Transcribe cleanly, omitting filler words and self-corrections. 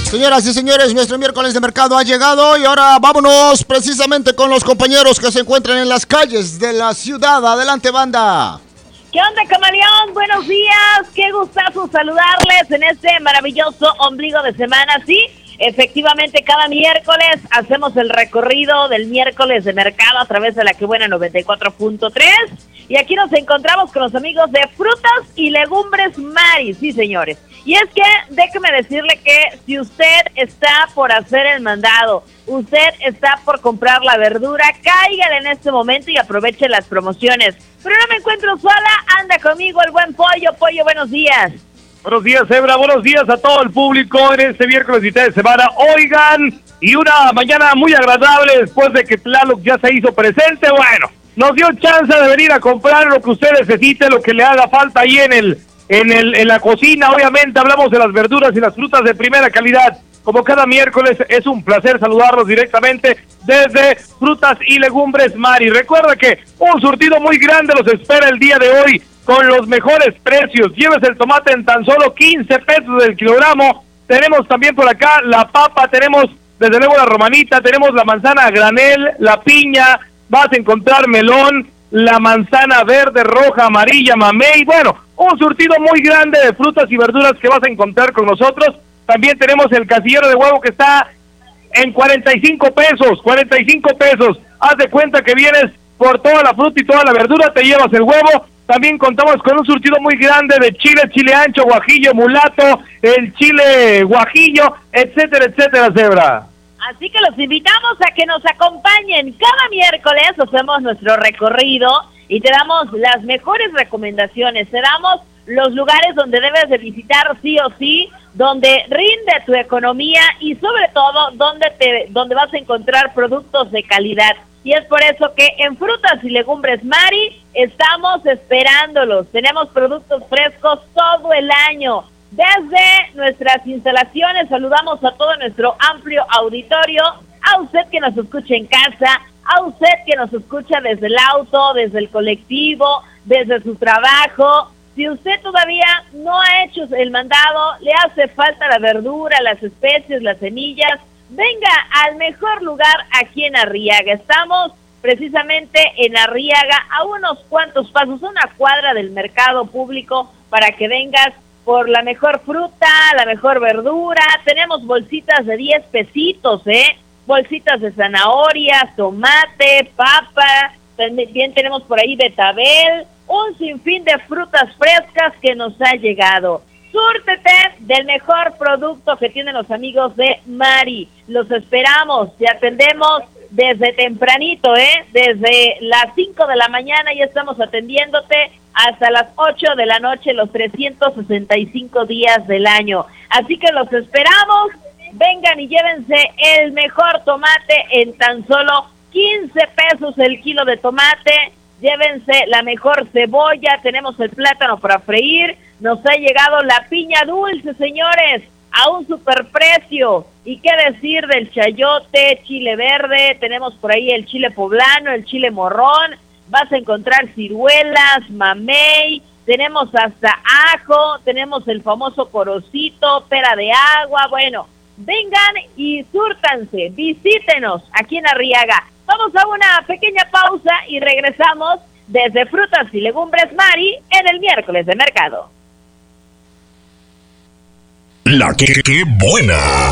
Señoras y señores, nuestro miércoles de mercado ha llegado y ahora vámonos precisamente con los compañeros que se encuentran en las calles de la ciudad. Adelante, banda. ¿Qué onda, camaleón? Buenos días, qué gustazo saludarles en este maravilloso ombligo de semana, ¿sí? Efectivamente, cada miércoles hacemos el recorrido del miércoles de mercado a través de la Que Buena 94.3 y aquí nos encontramos con los amigos de Frutas y Legumbres Mari, sí señores. Y es que déjeme decirle que si usted está por hacer el mandado, usted está por comprar la verdura, cáigale en este momento y aproveche las promociones. Pero no me encuentro sola, anda conmigo el buen Pollo. Pollo, buenos días. Buenos días, Zebra, buenos días a todo el público en este miércoles mitad de semana. Oigan, y una mañana muy agradable después de que Tlaloc ya se hizo presente. Bueno, nos dio chance de venir a comprar lo que usted necesite, lo que le haga falta ahí en la cocina. Obviamente hablamos de las verduras y las frutas de primera calidad. Como cada miércoles, es un placer saludarlos directamente desde Frutas y Legumbres Mari. Recuerda que un surtido muy grande los espera el día de hoy con los mejores precios. Llévese el tomate en tan solo 15 pesos del kilogramo. Tenemos también por acá la papa, tenemos desde luego la romanita, tenemos la manzana a granel, la piña, vas a encontrar melón, la manzana verde, roja, amarilla, mamey. Bueno, un surtido muy grande de frutas y verduras que vas a encontrar con nosotros. También tenemos el casillero de huevo que está en 45 pesos, 45 pesos. Haz de cuenta que vienes por toda la fruta y toda la verdura, te llevas el huevo. También contamos con un surtido muy grande de chile, chile ancho, guajillo, mulato, el chile guajillo, etcétera, etcétera, Zebra. Así que los invitamos a que nos acompañen. Cada miércoles hacemos nuestro recorrido y te damos las mejores recomendaciones, te damos los lugares donde debes de visitar sí o sí, donde rinde tu economía y sobre todo donde vas a encontrar productos de calidad. Y es por eso que en Frutas y Legumbres Mari estamos esperándolos. Tenemos productos frescos todo el año. Desde nuestras instalaciones saludamos a todo nuestro amplio auditorio, a usted que nos escucha en casa, a usted que nos escucha desde el auto, desde el colectivo, desde su trabajo. Si usted todavía no ha hecho el mandado, le hace falta la verdura, las especies, las semillas, venga al mejor lugar aquí en Arriaga. Estamos precisamente en Arriaga, a unos cuantos pasos, una cuadra del mercado público, para que vengas por la mejor fruta, la mejor verdura. Tenemos bolsitas de 10 pesitos, bolsitas de zanahorias, tomate, papa, también tenemos por ahí betabel, un sinfín de frutas frescas que nos ha llegado. Súrtete del mejor producto que tienen los amigos de Mari. Los esperamos, te atendemos desde tempranito, desde las 5 de la mañana ya estamos atendiéndote hasta las 8 de la noche, los 365 días del año. Así que los esperamos, vengan y llévense el mejor tomate en tan solo 15 pesos el kilo de tomate. Llévense la mejor cebolla, tenemos el plátano para freír, nos ha llegado la piña dulce, señores, a un superprecio. Y qué decir del chayote, chile verde, tenemos por ahí el chile poblano, el chile morrón, vas a encontrar ciruelas, mamey, tenemos hasta ajo, tenemos el famoso corocito, pera de agua. Bueno, vengan y súrtanse, visítenos aquí en Arriaga. Vamos a una pequeña pausa y regresamos desde Frutas y Legumbres Mari en el miércoles de mercado. La que buena.